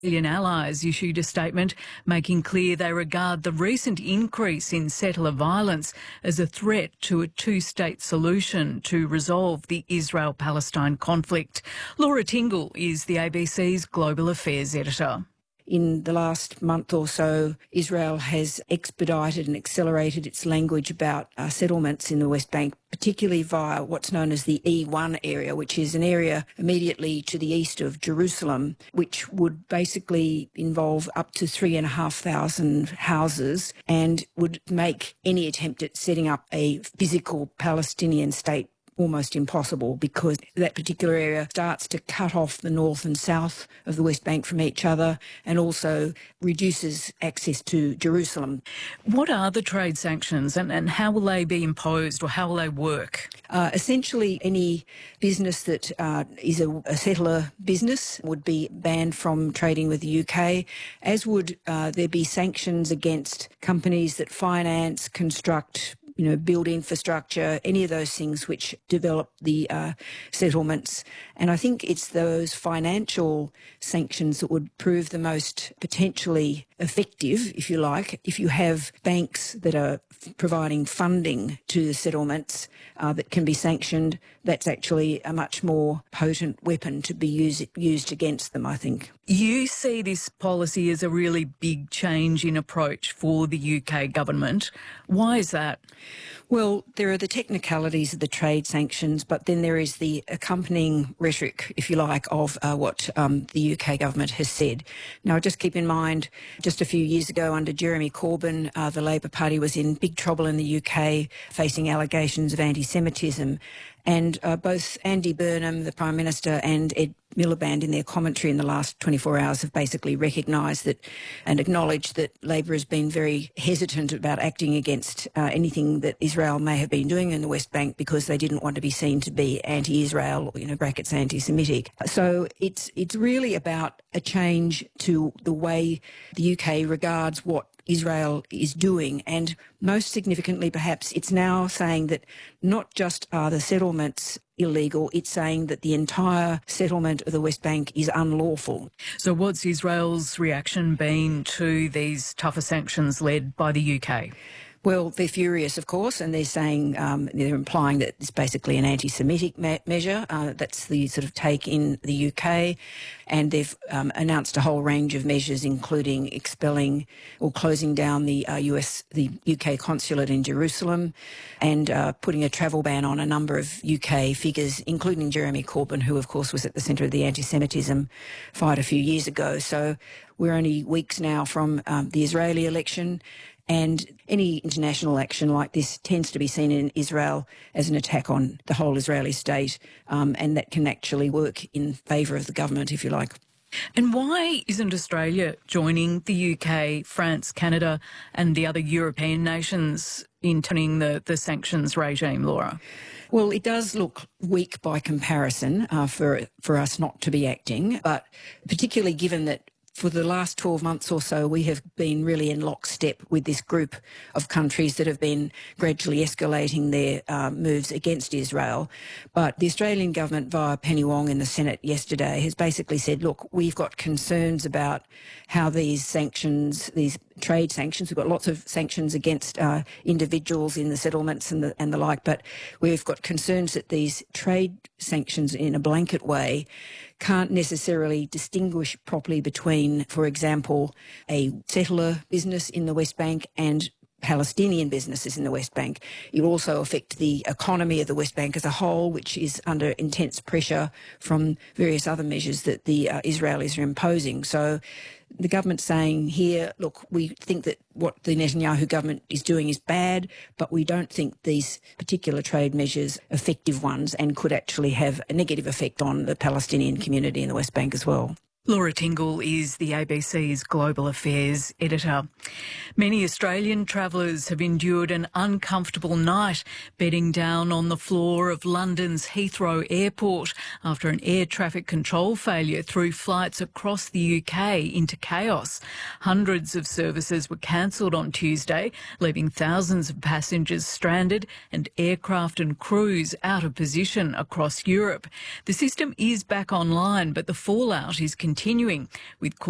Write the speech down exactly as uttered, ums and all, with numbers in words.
Australian allies issued a statement making clear they regard the recent increase in settler violence as a threat to a two-state solution to resolve the Israel-Palestine conflict. Laura Tingle is the A B C's Global Affairs editor. In the last month or so, Israel has expedited and accelerated its language about uh, settlements in the West Bank, particularly via what's known as the E one area, which is an area immediately to the east of Jerusalem, which would basically involve up to three and a half thousand houses and would make any attempt at setting up a physical Palestinian state almost impossible, because that particular area starts to cut off the north and south of the West Bank from each other and also reduces access to Jerusalem. What are the trade sanctions and, and how will they be imposed, or how will they work? Uh, essentially, any business that uh, is a, a settler business would be banned from trading with the U K, as would uh, there be sanctions against companies that finance, construct, you know, build infrastructure, any of those things which develop the uh, settlements. And I think it's those financial sanctions that would prove the most potentially effective, if you like. If you have banks that are providing funding to the settlements uh, that can be sanctioned, that's actually a much more potent weapon to be use, used against them, I think. You see this policy as a really big change in approach for the U K government. Why is that? Well, there are the technicalities of the trade sanctions, but then there is the accompanying rhetoric, if you like, of uh, what um, the U K government has said. Now, just keep in mind, just a few years ago under Jeremy Corbyn, uh, the Labor Party was in big trouble in the U K, facing allegations of anti-Semitism. And uh, both Andy Burnham, the Prime Minister, and Ed Miliband in their commentary in the last twenty-four hours have basically recognised that and acknowledged that Labor has been very hesitant about acting against uh, anything that Israel may have been doing in the West Bank because they didn't want to be seen to be anti-Israel or, you know, brackets anti-Semitic. So it's it's really about a change to the way the U K regards what Israel is doing, and most significantly perhaps it's now saying that not just are the settlements illegal, it's saying that the entire settlement of the West Bank is unlawful. So what's Israel's reaction been to these tougher sanctions led by the U K? Well, they're furious, of course, and they're saying, um, they're implying that it's basically an anti-Semitic me measure. Uh, that's the sort of take in the U K. And they've um, announced a whole range of measures, including expelling or closing down the uh, U S, the U K consulate in Jerusalem, and uh, putting a travel ban on a number of U K figures, including Jeremy Corbyn, who, of course, was at the centre of the anti-Semitism fight a few years ago. So we're only weeks now from um, the Israeli election. And any international action like this tends to be seen in Israel as an attack on the whole Israeli state, um, and that can actually work in favour of the government, if you like. And why isn't Australia joining the U K, France, Canada and the other European nations in turning the, the sanctions regime, Laura? Well, it does look weak by comparison uh, for, for us not to be acting, but particularly given that for the last twelve months or so, we have been really in lockstep with this group of countries that have been gradually escalating their uh, moves against Israel. But the Australian government, via Penny Wong in the Senate yesterday, has basically said, look, we've got concerns about how these sanctions, these trade sanctions, we've got lots of sanctions against uh, individuals in the settlements and the, and the like, but we've got concerns that these trade sanctions in a blanket way can't necessarily distinguish properly between, for example, a settler business in the West Bank and Palestinian businesses in the West Bank. It will also affect the economy of the West Bank as a whole, which is under intense pressure from various other measures that the uh, Israelis are imposing. So the government's saying here, look, we think that what the Netanyahu government is doing is bad, but we don't think these particular trade measures are effective ones and could actually have a negative effect on the Palestinian community in the West Bank as well. Laura Tingle is the A B C's Global Affairs editor. Many Australian travellers have endured an uncomfortable night bedding down on the floor of London's Heathrow Airport after an air traffic control failure threw flights across the U K into chaos. Hundreds of services were cancelled on Tuesday, leaving thousands of passengers stranded and aircraft and crews out of position across Europe. The system is back online, but the fallout is continuing, with